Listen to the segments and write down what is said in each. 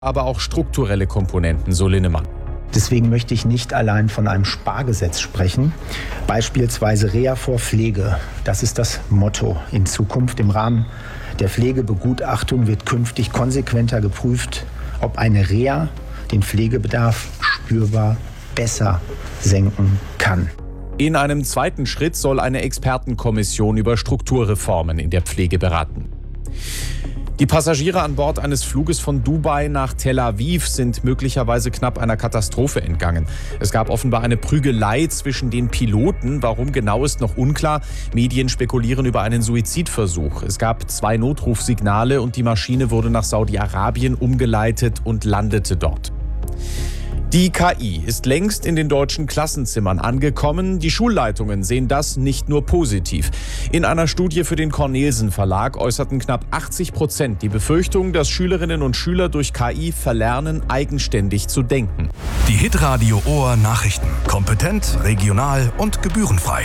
aber auch strukturelle Komponenten, so Linnemann. Deswegen möchte ich nicht allein von einem Spargesetz sprechen. Beispielsweise Reha vor Pflege. Das ist das Motto in Zukunft. Im Rahmen der Pflegebegutachtung wird künftig konsequenter geprüft, ob eine Reha den Pflegebedarf spürbar besser senken kann. In einem zweiten Schritt soll eine Expertenkommission über Strukturreformen in der Pflege beraten. Die Passagiere an Bord eines Fluges von Dubai nach Tel Aviv sind möglicherweise knapp einer Katastrophe entgangen. Es gab offenbar eine Prügelei zwischen den Piloten. Warum genau, ist noch unklar. Medien spekulieren über einen Suizidversuch. Es gab 2 Notrufsignale und die Maschine wurde nach Saudi-Arabien umgeleitet und landete dort. Die KI ist längst in den deutschen Klassenzimmern angekommen. Die Schulleitungen sehen das nicht nur positiv. In einer Studie für den Cornelsen Verlag äußerten knapp 80% die Befürchtung, dass Schülerinnen und Schüler durch KI verlernen, eigenständig zu denken. Die Hitradio Ohr Nachrichten. Kompetent, regional und gebührenfrei.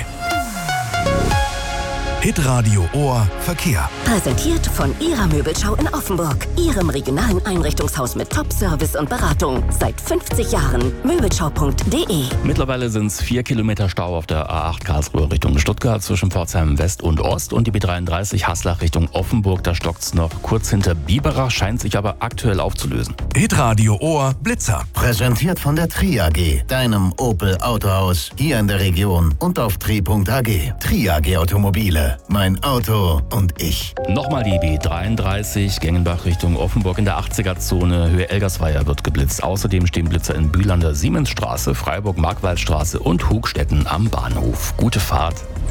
Hitradio Ohr Verkehr. Präsentiert von Ihrer Möbelschau in Offenburg. Ihrem regionalen Einrichtungshaus mit Top-Service und Beratung. Seit 50 Jahren. Möbelschau.de. Mittlerweile sind es 4 Kilometer Stau auf der A8 Karlsruhe Richtung Stuttgart zwischen Pforzheim West und Ost und die B33 Haslach Richtung Offenburg. Da stockt's noch kurz hinter Biberach, scheint sich aber aktuell aufzulösen. Hitradio Ohr Blitzer. Präsentiert von der Tri AG, deinem Opel Autohaus hier in der Region und auf tri.ag. Tri AG Automobile. Mein Auto und ich. Nochmal die B33 Gengenbach Richtung Offenburg in der 80er-Zone. Höhe Elgersweier wird geblitzt. Außerdem stehen Blitzer in Bühl an der Siemensstraße, Freiburg-Markwaldstraße und Hugstetten am Bahnhof. Gute Fahrt.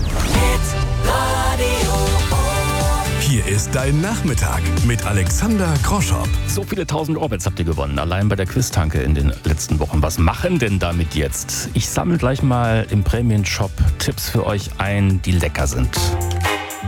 Hier ist dein Nachmittag mit Alexander Groschop. So viele 1000 Orbits habt ihr gewonnen, allein bei der Quiztanke in den letzten Wochen. Was machen denn damit jetzt? Ich sammle gleich mal im Prämien-Shop Tipps für euch ein, die lecker sind.